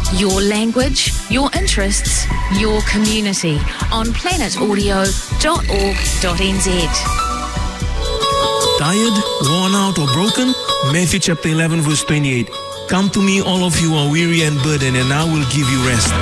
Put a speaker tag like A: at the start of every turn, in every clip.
A: Your language, your interests, your community on planetaudio.org.nz.
B: Tired, worn out or broken? Matthew chapter 11 verse 28. Come to me, all of you are weary and burdened, and I will give you rest.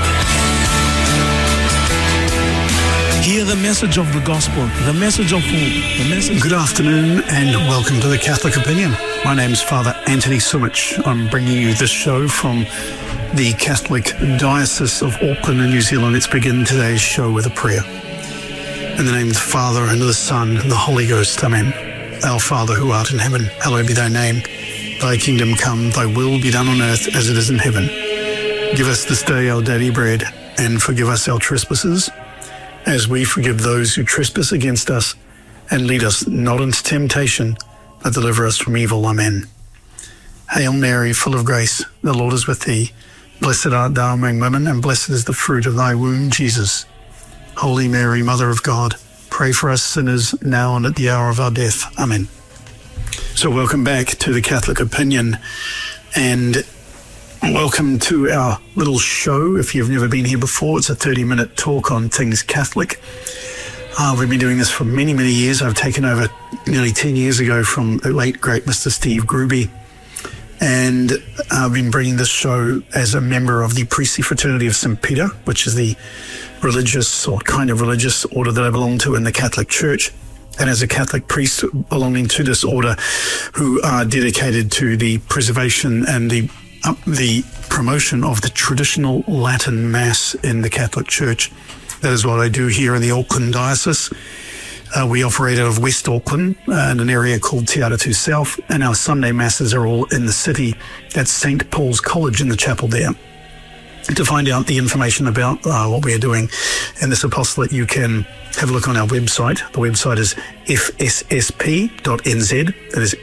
B: Hear the message of the gospel, the message of hope, the message.
C: Good afternoon and welcome to the Catholic Opinion. My name's Father Anthony Sumich. I'm bringing you this show from the Catholic Diocese of Auckland in New Zealand. Let's begin today's show with a prayer. In the name of the Father, and of the Son, and the Holy Ghost. Amen. Our Father who art in heaven, hallowed be thy name. Thy kingdom come, thy will be done on earth as it is in heaven. Give us this day our daily bread, and forgive us our trespasses, as we forgive those who trespass against us. And lead us not into temptation, but deliver us from evil. Amen. Hail Mary, full of grace, the Lord is with thee. Blessed art thou among women, and blessed is the fruit of thy womb, Jesus. Holy Mary, Mother of God, pray for us sinners now and at the hour of our death. Amen. So welcome back to the Catholic Opinion, and welcome to our little show. If you've never been here before, it's a 30-minute talk on things Catholic. We've been doing this for many, many years. I've taken over nearly 10 years ago from the late, great Mr. Steve Gruby. And I've been bringing this show as a member of the Priestly Fraternity of St. Peter, which is the religious or kind of religious order that I belong to in the Catholic Church. And as a Catholic priest belonging to this order, who are dedicated to the preservation and the promotion of the traditional Latin Mass in the Catholic Church. That is what I do here in the Auckland Diocese. We operate out of West Auckland in an area called Te Atatū South, and our Sunday Masses are all in the city at St. Paul's College in the chapel there. To find out the information about what we are doing in this apostolate, you can have a look on our website. The website is fssp.nz. That is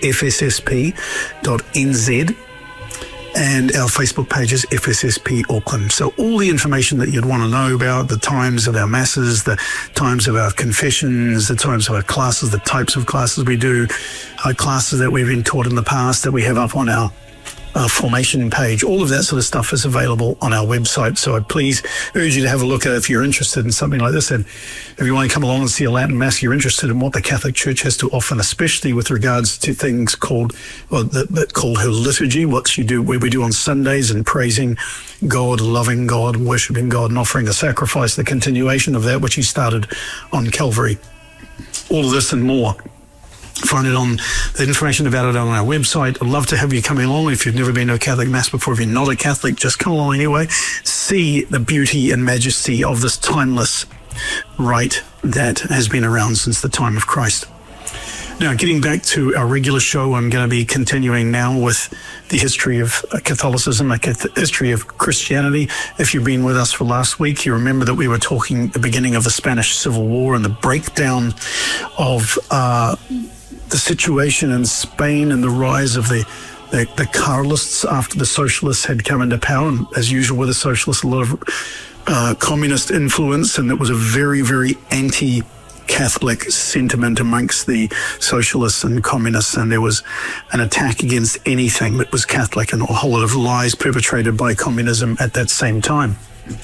C: fssp.nz. And our Facebook page is FSSP Auckland. So all the information that you'd want to know about, the times of our masses, the times of our confessions, the times of our classes, the types of classes we do, classes that we've been taught in the past that we have up on our formation page, all of that sort of stuff is available on our website. So I please urge you to have a look at it if you're interested in something like this. And if you want to come along and see a Latin Mass, you're interested in what the Catholic Church has to offer, and especially with regards to things called her liturgy, what you do, what we do on Sundays, and praising God, loving God, worshiping God, and offering a sacrifice, the continuation of that which he started on Calvary. All of this and more. Find it on the information about it on our website. I'd love to have you coming along. If you've never been to a Catholic Mass before, if you're not a Catholic, just come along anyway. See the beauty and majesty of this timeless rite that has been around since the time of Christ. Now, getting back to our regular show, I'm going to be continuing now with the history of Catholicism, the history of Christianity. If you've been with us for last week, you remember that we were talking the beginning of the Spanish Civil War and the breakdown of the situation in Spain and the rise of the Carlists after the socialists had come into power. And as usual with the socialists, a lot of communist influence, and it was a very, very anti-Catholic sentiment amongst the socialists and communists, and there was an attack against anything that was Catholic and a whole lot of lies perpetrated by communism at that same time.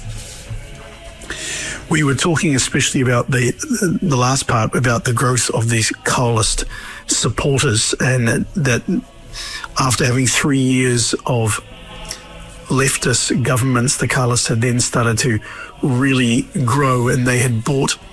C: We were talking especially about the last part about the growth of these Carlist supporters, and that after having 3 years of leftist governments, the Carlists had then started to really grow, and they had bought